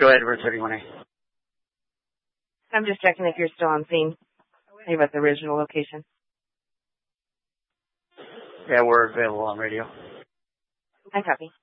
Go ahead, Route 31A. I'm just checking if you're still on scene. Maybe about the original location. Yeah, we're available on radio. I copy.